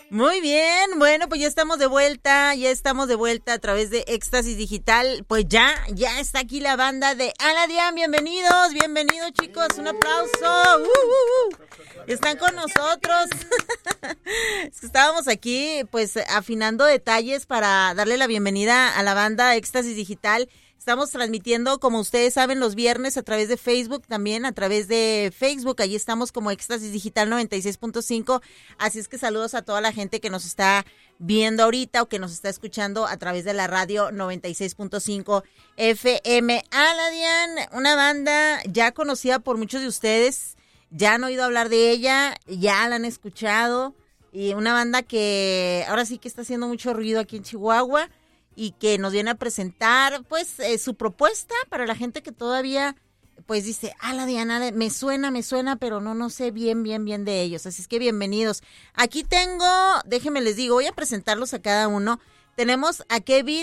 Muy bien, bueno, pues ya estamos de vuelta a través de Éxtasis Digital. Pues ya está aquí la banda de Aladian. Bienvenidos chicos, un aplauso. Están con nosotros. Es que estábamos aquí pues afinando detalles para darle la bienvenida a la banda Éxtasis Digital. Estamos transmitiendo, como ustedes saben, los viernes a través de Facebook, también a través de Facebook. Allí estamos como Éxtasis Digital 96.5. Así es que saludos a toda la gente que nos está viendo ahorita o que nos está escuchando a través de la radio 96.5 FM. Aladian, una banda ya conocida por muchos de ustedes. Ya han oído hablar de ella, ya la han escuchado. Y una banda que ahora sí que está haciendo mucho ruido aquí en Chihuahua. Y que nos viene a presentar, pues, su propuesta para la gente que todavía, pues, dice, la Diana, me suena, pero no sé bien de ellos. Así es que bienvenidos. Aquí tengo, déjenme les digo, voy a presentarlos a cada uno. Tenemos a Kevin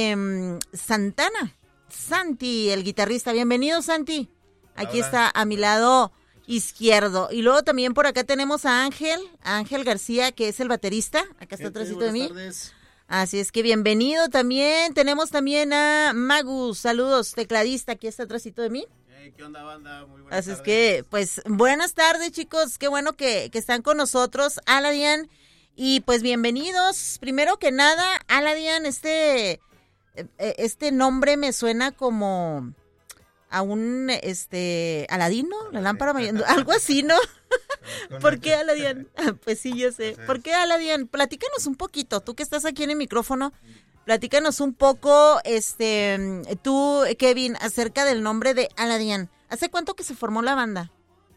Santana, Santi, el guitarrista. Bienvenido, Santi. Aquí Hola. está a mi lado izquierdo. Y luego también por acá tenemos a Ángel García, que es el baterista. Acá está atrásito de mí. Buenas tardes. Así es que bienvenido también. Tenemos también a Magus, saludos, tecladista, aquí está atrásito de mí. ¿Qué onda, banda? Muy buenas Así tardes. es que, pues, buenas tardes, chicos. Qué bueno que están con nosotros, Aladian. Y pues bienvenidos. Primero que nada, Aladian, este nombre me suena como a un Aladino, la lámpara, algo así, ¿no? ¿Por qué Aladian? Pues sí, yo sé. ¿Por qué Aladian? Platícanos un poquito, tú que estás aquí en el micrófono, platícanos un poco, tú, Kevin, acerca del nombre de Aladian. ¿Hace cuánto que se formó la banda?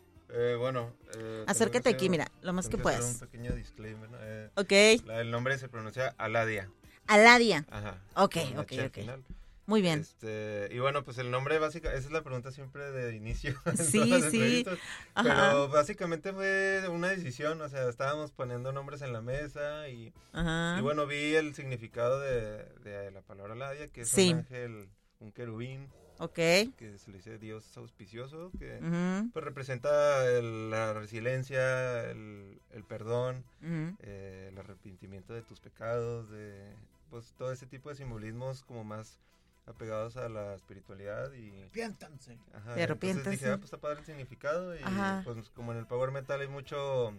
Acércate aquí, mira, lo más que puedas. Un pequeño disclaimer, ¿no? Ok. El nombre se pronuncia Aladia. Aladia. Ajá. Ok. Final. Muy bien. Y bueno, pues el nombre básicamente, esa es la pregunta siempre de inicio. Sí. Ajá. Pero básicamente fue una decisión, o sea, estábamos poniendo nombres en la mesa y bueno, vi el significado de la palabra Aladia, que es un ángel, un querubín. Ok. Que se le dice Dios auspicioso, que pues representa la resiliencia, el perdón, el arrepentimiento de tus pecados, pues todo ese tipo de simbolismos como más apegados a la espiritualidad y Arrepiéntanse. De repente. Entonces dije, pues está padre el significado y pues como en el power metal hay mucho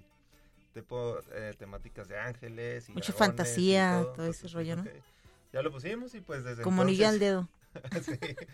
tipo temáticas de ángeles y mucha dragones fantasía, y todo ese rollo, ¿no? Okay. Ya lo pusimos y pues desde como anillo al dedo. Sí,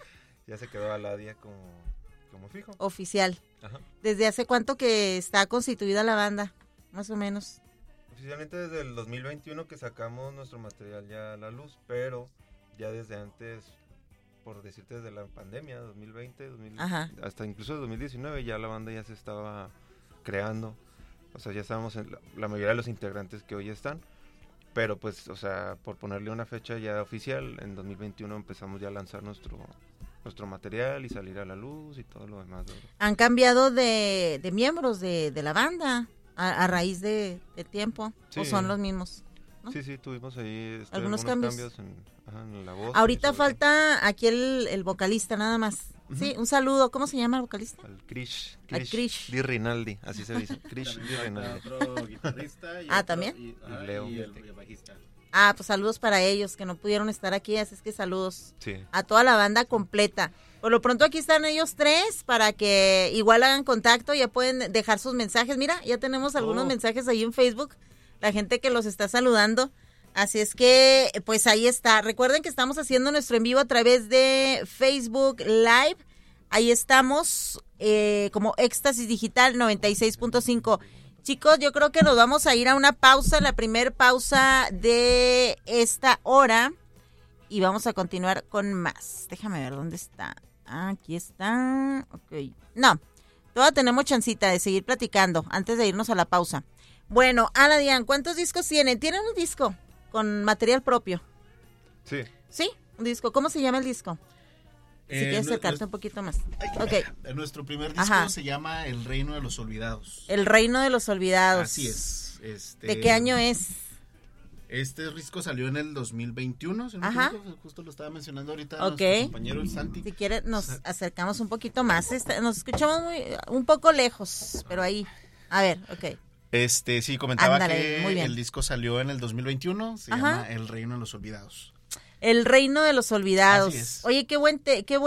ya se quedó Aladia como fijo. Oficial. Ajá. ¿Desde hace cuánto que está constituida la banda? Más o menos. Oficialmente desde el 2021 que sacamos nuestro material ya a la luz, pero ya desde antes, por decirte desde la pandemia, 2020, hasta incluso 2019, ya la banda ya se estaba creando. O sea, ya estábamos en la mayoría de los integrantes que hoy están. Pero pues, o sea, por ponerle una fecha ya oficial, en 2021 empezamos ya a lanzar nuestro material y salir a la luz y todo lo demás, ¿verdad? ¿Han cambiado de miembros de la banda a raíz de tiempo? Sí. ¿O son los mismos? ¿No? Sí, tuvimos ahí algunos cambios en la voz. Ahorita falta aquí el vocalista nada más. Sí, un saludo. ¿Cómo se llama el vocalista? Al Krish Krish. Rinaldi, así se dice. Krish Di Rinaldi. Otro guitarrista y ¿también? Y Leo. Y el bajista. Pues saludos para ellos que no pudieron estar aquí, así es que saludos Sí. a toda la banda completa. Por lo pronto aquí están ellos tres para que igual hagan contacto, ya pueden dejar sus mensajes. Mira, ya tenemos algunos mensajes ahí en Facebook, la gente que los está saludando. Así es que, pues ahí está. Recuerden que estamos haciendo nuestro en vivo a través de Facebook Live. Ahí estamos como Éxtasis Digital 96.5. Chicos, yo creo que nos vamos a ir a una pausa, la primer pausa de esta hora. Y vamos a continuar con más. Déjame ver dónde está. Aquí está. Ok. No, todavía tenemos chancita de seguir platicando antes de irnos a la pausa. Bueno, Aladian, ¿cuántos discos tienen? ¿Tienen un disco con material propio? Sí. ¿Sí? Un disco. ¿Cómo se llama el disco? Si quieres acercarte un poquito más. Okay. Nuestro primer disco se llama El Reino de los Olvidados. El Reino de los Olvidados. Así es. ¿De qué año es? Este disco salió en el 2021, si no me equivoco, justo lo estaba mencionando ahorita nuestro compañero el Santi. Si quieres nos acercamos un poquito más. Nos escuchamos un poco lejos, pero ahí. A ver, ok. Sí, comentaba que el disco salió en el 2021, se llama El Reino de los Olvidados. El Reino de los Olvidados. Así es. Oye, qué buen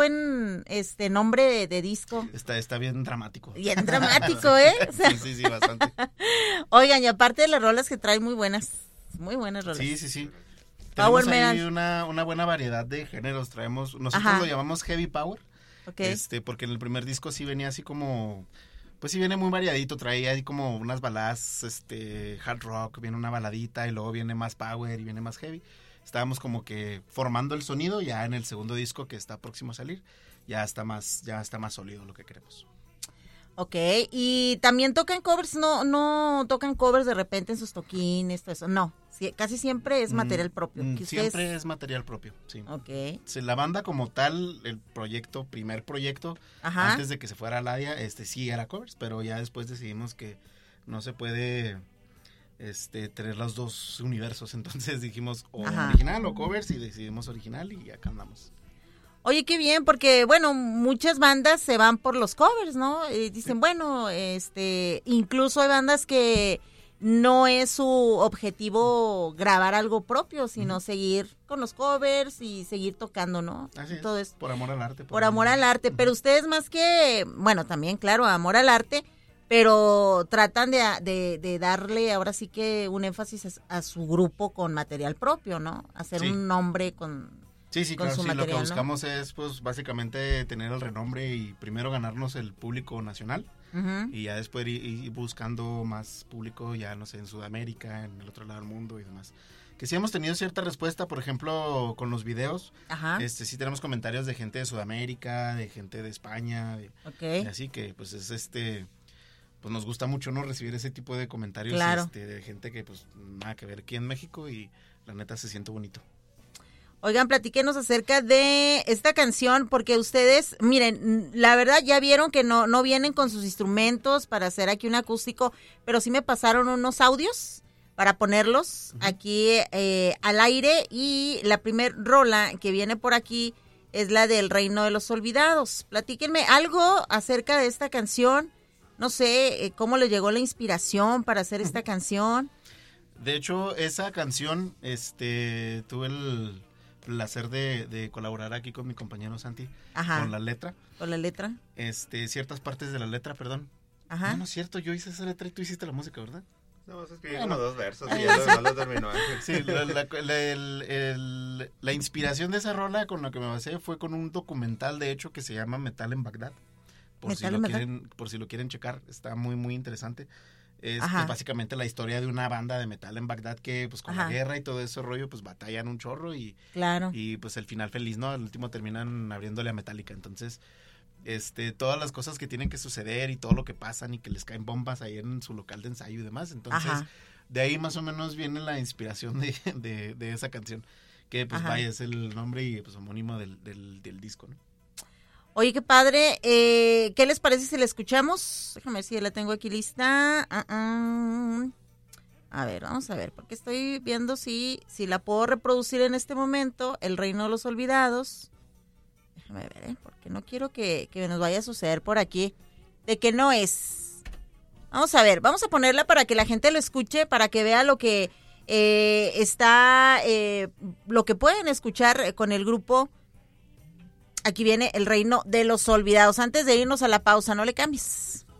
nombre de disco. Está bien dramático. Bien dramático, ¿eh? O sea, sí, bastante. Oigan, y aparte de las rolas que trae muy buenas rolas. Sí. Tenemos ahí una buena variedad de géneros, nosotros lo llamamos Heavy Power, porque en el primer disco sí venía así como, pues sí viene muy variadito, traía ahí como unas baladas, hard rock, viene una baladita y luego viene más power y viene más heavy. Estábamos como que formando el sonido, ya en el segundo disco que está próximo a salir, ya está más sólido lo que queremos. Ok, y también tocan covers, no tocan covers de repente en sus toquines, todo eso, no, casi siempre es material propio. Siempre es material propio, sí. Ok. La banda como tal, el primer proyecto, antes de que se fuera a Ladia, sí era covers, pero ya después decidimos que no se puede tener los dos universos, entonces dijimos original o covers y decidimos original y acá andamos. Oye, qué bien, porque, bueno, muchas bandas se van por los covers, ¿no? Dicen, bueno, incluso hay bandas que no es su objetivo grabar algo propio, sino seguir con los covers y seguir tocando, ¿no? Así es, por amor al arte. Por amor al arte, pero ustedes más que, bueno, también, claro, amor al arte, pero tratan de darle ahora sí que un énfasis a su grupo con material propio, ¿no? Hacer un nombre con... Sí, claro, material, lo que buscamos es pues básicamente tener el renombre y primero ganarnos el público nacional y ya después ir buscando más público ya, no sé, en Sudamérica, en el otro lado del mundo y demás. Que sí hemos tenido cierta respuesta, por ejemplo, con los videos, sí tenemos comentarios de gente de Sudamérica, de gente de España, y así que pues es pues nos gusta mucho, ¿no? Recibir ese tipo de comentarios de gente que pues nada que ver aquí en México y la neta se siente bonito. Oigan, platíquenos acerca de esta canción, porque ustedes, miren, la verdad ya vieron que no vienen con sus instrumentos para hacer aquí un acústico, pero sí me pasaron unos audios para ponerlos aquí al aire, y la primer rola que viene por aquí es la del Reino de los Olvidados. Platíquenme algo acerca de esta canción, no sé, cómo les llegó la inspiración para hacer esta canción. De hecho, esa canción, tuve el placer de colaborar aquí con mi compañero Santi con la letra. ¿Con la letra? Ciertas partes de la letra, perdón. No es cierto, yo hice esa letra y tú hiciste la música, ¿verdad? No, es que como 2 versos y ya lo terminó. Sí, la inspiración de esa rola con la que me basé fue con un documental, de hecho, que se llama Metal en Bagdad. Por si lo quieren checar, está muy, muy interesante. Es pues, básicamente la historia de una banda de metal en Bagdad que pues con la guerra y todo ese rollo pues batallan un chorro y pues el final feliz, ¿no? Al último terminan abriéndole a Metallica. Entonces, todas las cosas que tienen que suceder y todo lo que pasan y que les caen bombas ahí en su local de ensayo y demás. Entonces, de ahí más o menos viene la inspiración de esa canción, que pues vaya, es el nombre y pues homónimo del disco, ¿no? Oye, qué padre. ¿Qué les parece si la escuchamos? Déjame ver si la tengo aquí lista. A ver, vamos a ver, porque estoy viendo si la puedo reproducir en este momento. El Reino de los Olvidados. Déjame ver, porque no quiero que nos vaya a suceder por aquí de que no es. Vamos a ver, vamos a ponerla para que la gente lo escuche, para que vea lo que lo que pueden escuchar con el grupo. Aquí viene El Reino de los Olvidados. Antes de irnos a la pausa, no le cambies.